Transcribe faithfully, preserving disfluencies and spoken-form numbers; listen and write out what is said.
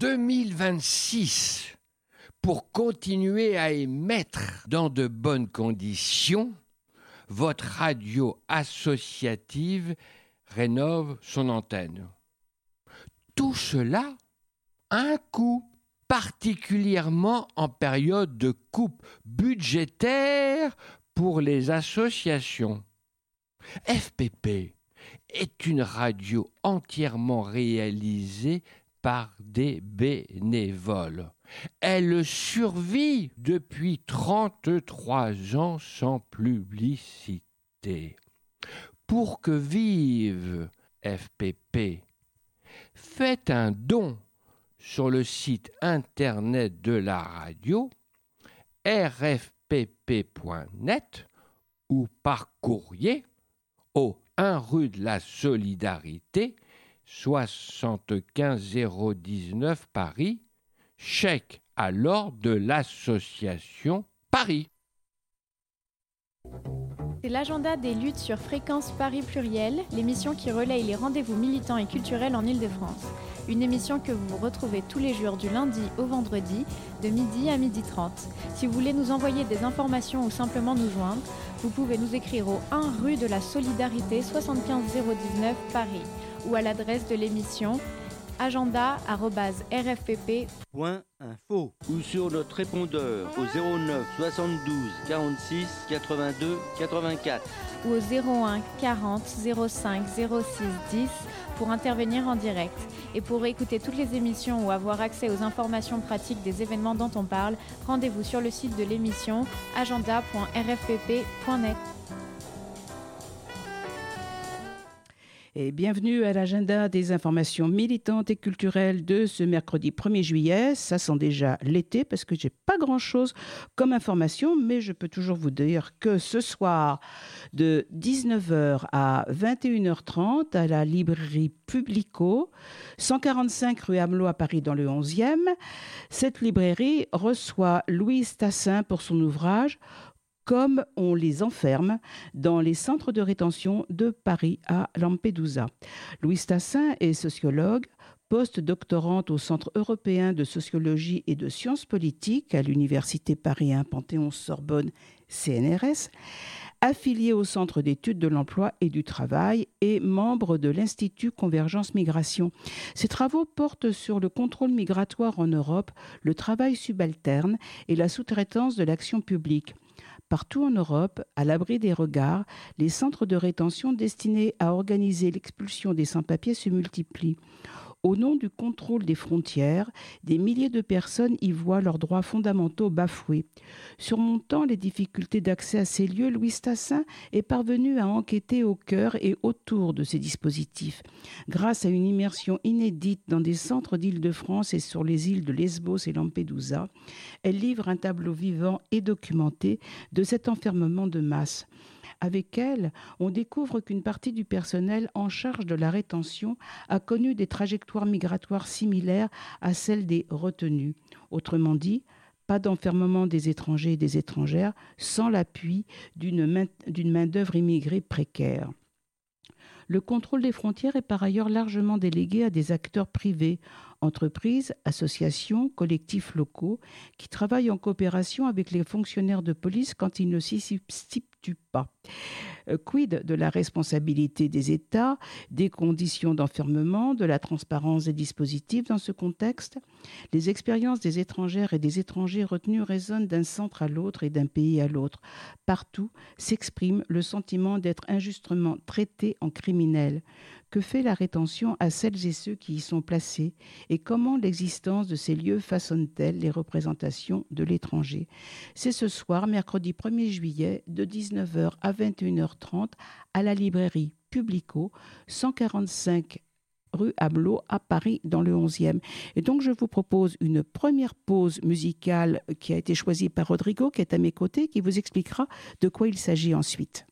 deux mille vingt-six, pour continuer à émettre dans de bonnes conditions, votre radio associative rénove son antenne. Tout cela a un coût, particulièrement en période de coupe budgétaire pour les associations. F P P est une radio entièrement réalisée par des bénévoles. Elle survit depuis trente-trois ans sans publicité. Pour que vive F P P, faites un don sur le site internet de la radio r f p p point net ou par courrier au un rue de la Solidarité, soixante-quinze zéro dix-neuf Paris, chèque à l'ordre de l'association Paris. C'est l'agenda des luttes sur Fréquence Paris Pluriel, l'émission qui relaye les rendez-vous militants et culturels en Île-de-France. Une émission que vous retrouvez tous les jours du lundi au vendredi, de midi à midi trente. Si vous voulez nous envoyer des informations ou simplement nous joindre, vous pouvez nous écrire au un rue de la Solidarité, soixante-quinze zéro dix-neuf Paris, ou à l'adresse de l'émission agenda arobase r f p p point info ou sur notre répondeur au zéro neuf soixante-douze quarante-six quatre-vingt-deux quatre-vingt-quatre ou au zéro un quarante zéro cinq zéro six dix pour intervenir en direct. Et pour écouter toutes les émissions ou avoir accès aux informations pratiques des événements dont on parle, rendez-vous sur le site de l'émission agenda point r f p p point net. Et bienvenue à l'agenda des informations militantes et culturelles de ce mercredi premier juillet. Ça sent déjà l'été parce que j'ai pas grand-chose comme information, mais je peux toujours vous dire que ce soir, de dix-neuf heures à vingt et une heures trente, à la librairie Publico, cent quarante-cinq rue Amelot à Paris dans le onzième, cette librairie reçoit Louise Tassin pour son ouvrage Comme on les enferme dans les centres de rétention de Paris à Lampedusa. Louise Tassin est sociologue, post-doctorante au Centre européen de sociologie et de sciences politiques à l'Université Paris un Panthéon-Sorbonne C N R S, affiliée au Centre d'études de l'emploi et du travail et membre de l'Institut Convergence Migration. Ses travaux portent sur le contrôle migratoire en Europe, le travail subalterne et la sous-traitance de l'action publique. Partout en Europe, à l'abri des regards, les centres de rétention destinés à organiser l'expulsion des sans-papiers se multiplient. Au nom du contrôle des frontières, des milliers de personnes y voient leurs droits fondamentaux bafoués. Surmontant les difficultés d'accès à ces lieux, Louise Tassin est parvenue à enquêter au cœur et autour de ces dispositifs. Grâce à une immersion inédite dans des centres d'Île-de-France et sur les îles de Lesbos et Lampedusa, elle livre un tableau vivant et documenté de cet enfermement de masse. Avec elle, on découvre qu'une partie du personnel en charge de la rétention a connu des trajectoires migratoires similaires à celles des retenus. Autrement dit, pas d'enfermement des étrangers et des étrangères sans l'appui d'une main, d'une main-d'œuvre immigrée précaire. Le contrôle des frontières est par ailleurs largement délégué à des acteurs privés, entreprises, associations, collectifs locaux, qui travaillent en coopération avec les fonctionnaires de police quand ils ne s'y substituent pas. Quid de la responsabilité des États, des conditions d'enfermement, de la transparence des dispositifs dans ce contexte ? Les expériences des étrangères et des étrangers retenus résonnent d'un centre à l'autre et d'un pays à l'autre. Partout s'exprime le sentiment d'être injustement traités en criminels. Que fait la rétention à celles et ceux qui y sont placés et comment l'existence de ces lieux façonne-t-elle les représentations de l'étranger ? C'est ce soir, mercredi premier juillet, de dix-neuf heures à vingt et une heures trente, à la librairie Publico, cent quarante-cinq rue Amelot à Paris dans le onzième. Et donc je vous propose une première pause musicale qui a été choisie par Rodrigo, qui est à mes côtés, qui vous expliquera de quoi il s'agit ensuite.